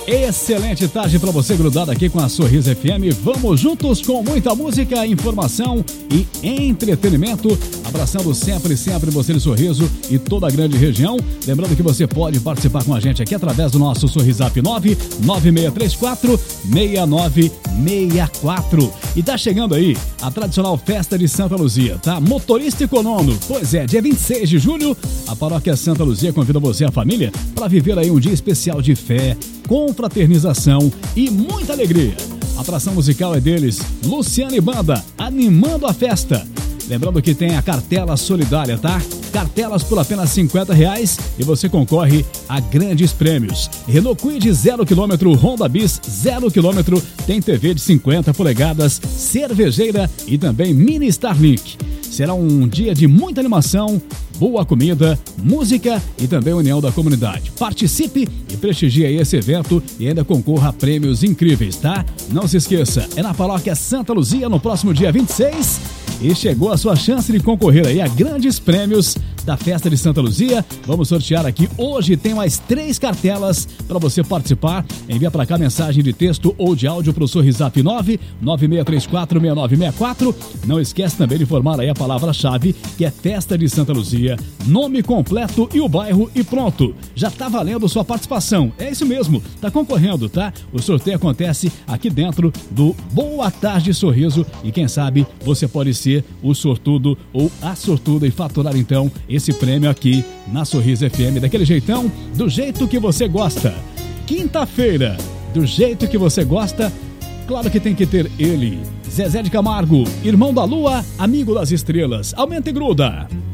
Excelente tarde para você grudado aqui com a Sorriso FM. Vamos juntos com muita música, informação e entretenimento. Abraçando sempre você de Sorriso e toda a grande região. Lembrando que você pode participar com a gente aqui através do nosso Sorrisap 99634-6964. E tá chegando aí a tradicional festa de Santa Luzia, tá? Motorista e Conono. Pois é, dia 26 de julho, a paróquia Santa Luzia convida você e a família para viver aí um dia especial de fé, confraternização e muita alegria. A atração musical é deles, Luciano e Banda, animando a festa. Lembrando que tem a cartela solidária, tá? Cartelas por apenas R$50 e você concorre a grandes prêmios. Renault Kwid 0 km, Honda Bis 0 km, tem TV de 50 polegadas, cervejeira e também mini Starlink. Será um dia de muita animação, boa comida, música e também união da comunidade. Participe e prestigie aí esse evento e ainda concorra a prêmios incríveis, tá? Não se esqueça, é na paróquia Santa Luzia no próximo dia 26 e chegou a sua chance de concorrer aí a grandes prêmios da festa de Santa Luzia. Vamos sortear aqui hoje, tem mais 3 cartelas para você participar. Envia para cá mensagem de texto ou de áudio para o Sorrisap 996346964. Não esquece também de formar aí a palavra-chave, que é Festa de Santa Luzia, nome completo e o bairro e pronto. Já tá valendo sua participação. É isso mesmo, tá concorrendo, tá? O sorteio acontece aqui dentro do Boa Tarde Sorriso e quem sabe você pode ser o sortudo ou a sortuda e faturar então esse prêmio aqui na Sorriso FM, daquele jeitão, do jeito que você gosta. Quinta-feira, do jeito que você gosta, claro que tem que ter ele, Zezé de Camargo, irmão da lua, amigo das estrelas. Aumenta e gruda.